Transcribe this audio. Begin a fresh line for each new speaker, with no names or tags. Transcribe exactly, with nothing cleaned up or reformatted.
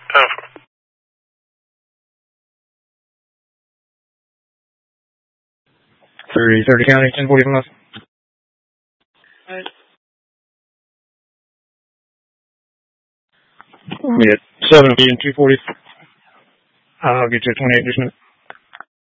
Alpha.
thirty, thirty County, ten forty-five.
Right.
We at seven and two forty. I'll get you at twenty-eight this minute.